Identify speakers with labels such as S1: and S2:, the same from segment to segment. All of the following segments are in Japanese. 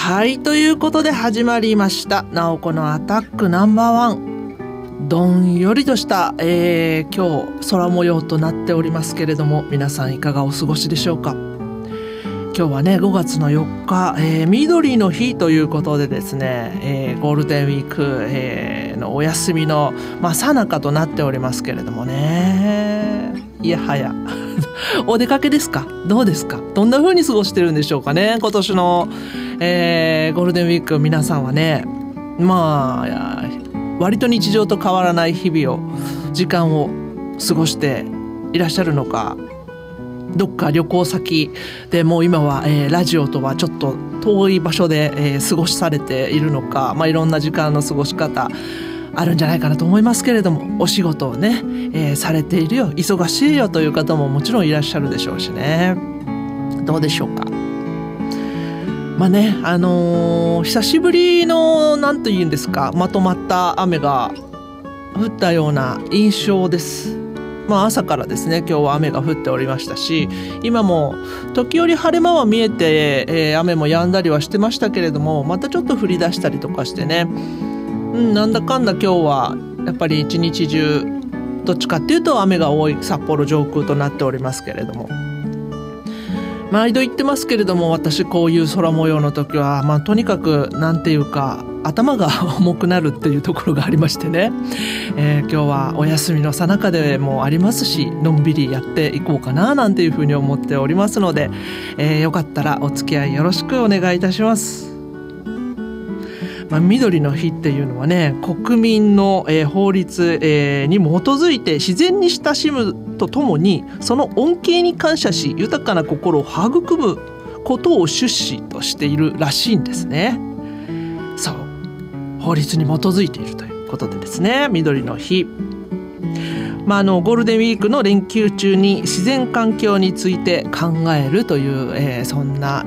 S1: はい、ということで始まりましたなおこのアタックナンバーワン。どんよりとした、今日空模様となっておりますけれども、皆さんいかがお過ごしでしょうか。今日はね5月の4日、緑の日ということでですね、ゴールデンウィーク、のお休みの最中となっておりますけれどもね、いやはやお出かけですか、どうですか、どんな風に過ごしてるんでしょうかね。今年の、ゴールデンウィーク、皆さんはね割と日常と変わらない日々を時間を過ごしていらっしゃるのか、どっか旅行先でもう今は、ラジオとはちょっと遠い場所で、過ごされているのか、いろんな時間の過ごし方あるんじゃないかなと思いますけれども、お仕事をね、されているよ、忙しいよという方ももちろんいらっしゃるでしょうしね。どうでしょうか。久しぶりのなんというんですか、まとまった雨が降ったような印象です。朝からですね、今日は雨が降っておりましたし、今も時折晴れ間は見えて、雨も止んだりはしてましたけれども、またちょっと降り出したりとかしてね、なんだかんだ今日はやっぱり一日中どっちかっていうと雨が多い札幌上空となっておりますけれども、毎度言ってますけれども、私こういう空模様の時は、とにかくなんていうか頭が重くなるっていうところがありましてね、今日はお休みの最中でもありますし、のんびりやっていこうかななんていうふうに思っておりますので、よかったらお付き合いよろしくお願いいたします。緑の日っていうのはね、国民の、法律、に基づいて自然に親しむとともに、その恩恵に感謝し豊かな心を育むことを趣旨としているらしいんですね。そう、法律に基づいているということでですね、緑の日、ゴールデンウィークの連休中に自然環境について考えるという、そんな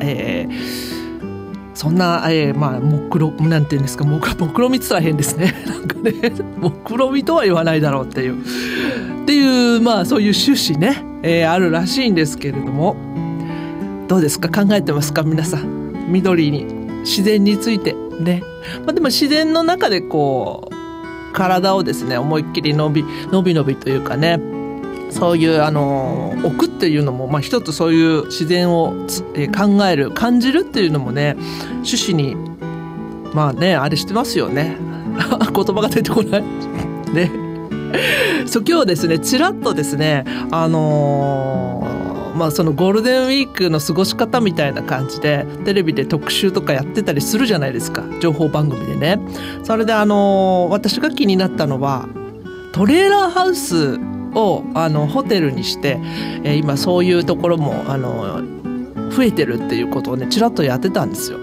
S1: 目論なんていうんですか、目論見つらへんですね。なんかね、目論見とは言わないだろうっていうそういう趣旨ね、あるらしいんですけれども、どうですか、考えてますか皆さん。緑に、自然についてね。でも自然の中でこう体をですね、思いっきり伸びというかね、そういう置くっていうのも、一つそういう自然を、考える、感じるっていうのもね、趣旨にあれしてますよね。言葉が出てこないね。そう今日ですね、ちらっとですね、そのゴールデンウィークの過ごし方みたいな感じでテレビで特集とかやってたりするじゃないですか、情報番組でね。それで私が気になったのは、トレーラーハウスをホテルにして、今そういうところも増えてるっていうことをね、ちらっとやってたんですよ。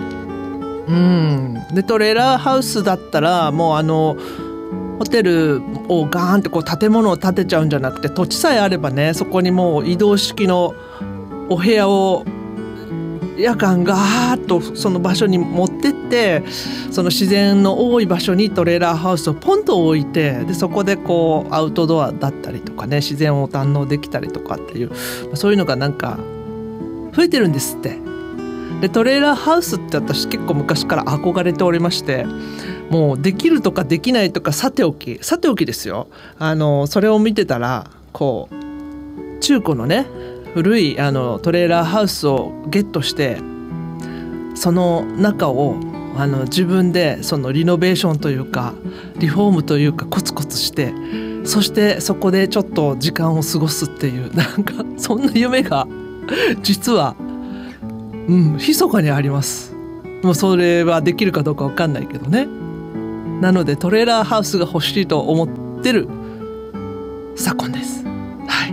S1: でトレーラーハウスだったらもうホテルをガーンってこう建物を建てちゃうんじゃなくて、土地さえあればね、そこにもう移動式のお部屋を夜間ガーッとその場所に持ってって、その自然の多い場所にトレーラーハウスをポンと置いて、でそこでこうアウトドアだったりとかね、自然を堪能できたりとかっていう、そういうのがなんか増えてるんですって。でトレーラーハウスって私結構昔から憧れておりまして、もうできるとかできないとかさておきですよ。それを見てたら、こう中古のね古いトレーラーハウスをゲットして、その中を自分でそのリノベーションというかリフォームというかコツコツして、そしてそこでちょっと時間を過ごすっていう、なんかそんな夢が実は密かにあります。もうそれはできるかどうか分かんないけどね。なのでトレーラーハウスが欲しいと思ってる昨今です。はい。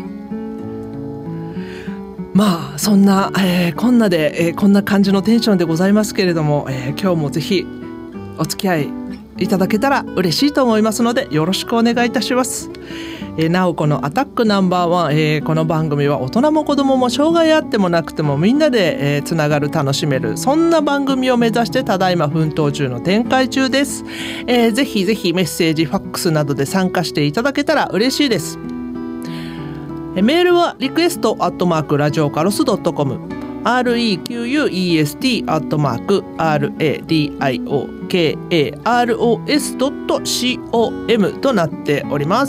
S1: そんな、こんなで、こんな感じのテンションでございますけれども、今日もぜひお付き合いいただけたら嬉しいと思いますので、よろしくお願いいたします。なおこのアタックナンバーワン、この番組は大人も子供も障害あってもなくてもみんなで、つながる、楽しめる、そんな番組を目指してただいま奮闘中の展開中です。ぜひぜひメッセージ、ファックスなどで参加していただけたら嬉しいです。メールはリクエスト@ラジオカロス.com、 request@radiokaros.com となっております。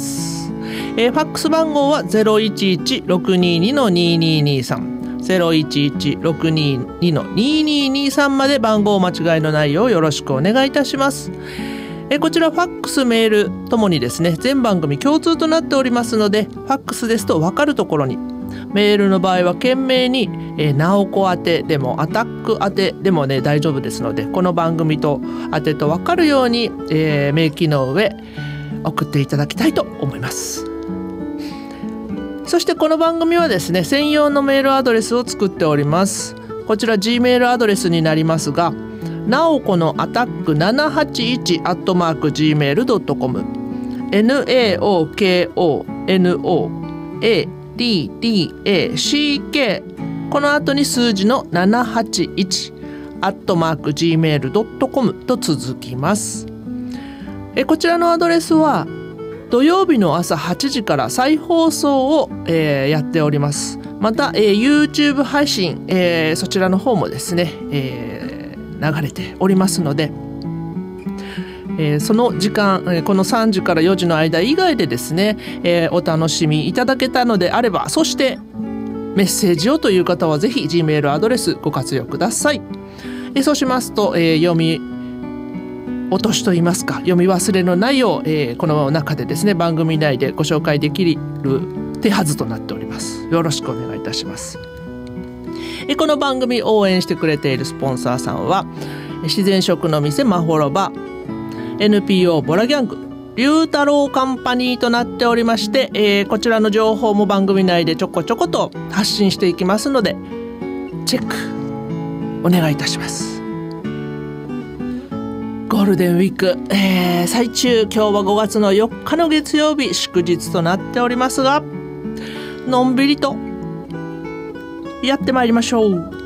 S1: ファックス番号は 011-622-2223 011-622-2223 まで番号間違いのないようよろしくお願いいたします。こちらファックスメールともにですね全番組共通となっておりますので、ファックスですと分かるところに、メールの場合は懸命になおこ宛てでもアタック宛てでもね大丈夫ですので、この番組と宛てと分かるように、明記の上送っていただきたいと思います。そしてこの番組はですね専用のメールアドレスを作っております。こちら Gmail アドレスになりますが、なおこのアタック781 @gmail.com naokonoADDACK この後に数字の781 @gmail.com と続きます。こちらのアドレスは土曜日の朝8時から再放送を、やっております。また、YouTube 配信、そちらの方もですね、流れておりますので、その時間、この3時から4時の間以外でですね、お楽しみいただけたのであれば、そしてメッセージをという方はぜひ Gmail アドレスご活用ください。そうしますと、読み落としといいますか読み忘れのないよう、この中でですね番組内でご紹介できる手はずとなっております。よろしくお願いいたします。この番組応援してくれているスポンサーさんは自然食の店まほろば、 NPO ボラギャング、龍太郎カンパニーとなっておりまして、こちらの情報も番組内でちょこちょこと発信していきますのでチェックお願いいたします。ゴールデンウィーク、最中、今日は5月の4日の月曜日祝日となっておりますが、のんびりとやってまいりましょう。